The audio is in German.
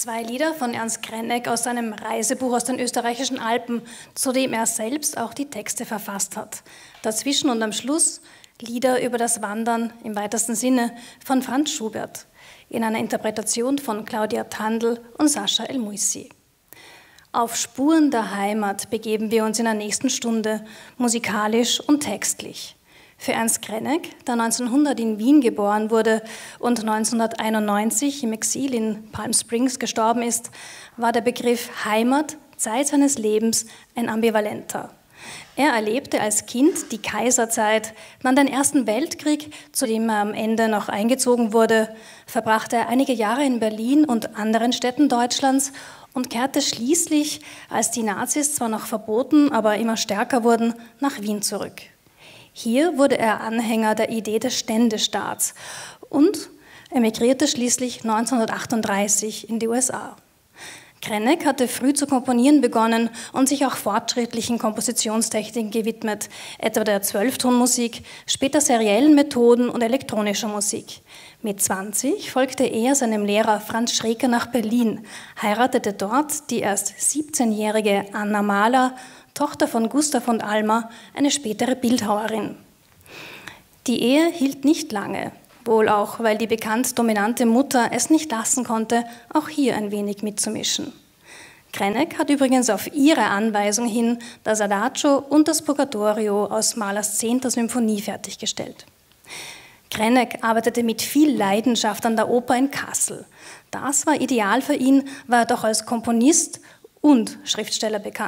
2 Lieder von Ernst Krenek aus seinem Reisebuch aus den österreichischen Alpen, zu dem er selbst auch die Texte verfasst hat. Dazwischen und am Schluss Lieder über das Wandern im weitesten Sinne von Franz Schubert in einer Interpretation von Claudia Tandl und Sascha El-Moussi. Auf Spuren der Heimat begeben wir uns in der nächsten Stunde, musikalisch und textlich. Für Ernst Krenek, der 1900 in Wien geboren wurde und 1991 im Exil in Palm Springs gestorben ist, war der Begriff Heimat Zeit seines Lebens ein ambivalenter. Er erlebte als Kind die Kaiserzeit, dann den Ersten Weltkrieg, zu dem er am Ende noch eingezogen wurde, verbrachte er einige Jahre in Berlin und anderen Städten Deutschlands und kehrte schließlich, als die Nazis zwar noch verboten, aber immer stärker wurden, nach Wien zurück. Hier wurde er Anhänger der Idee des Ständestaats und emigrierte schließlich 1938 in die USA. Krenek hatte früh zu komponieren begonnen und sich auch fortschrittlichen Kompositionstechniken gewidmet, etwa der Zwölftonmusik, später seriellen Methoden und elektronischer Musik. Mit 20 folgte er seinem Lehrer Franz Schreker nach Berlin, heiratete dort die erst 17-jährige Anna Mahler, Tochter von Gustav und Alma, eine spätere Bildhauerin. Die Ehe hielt nicht lange, wohl auch, weil die bekannt dominante Mutter es nicht lassen konnte, auch hier ein wenig mitzumischen. Krenek hat übrigens auf ihre Anweisung hin das Adagio und das Purgatorio aus Mahlers 10. Symphonie fertiggestellt. Krenek arbeitete mit viel Leidenschaft an der Oper in Kassel. Das war ideal für ihn, war er doch als Komponist und Schriftsteller bekannt.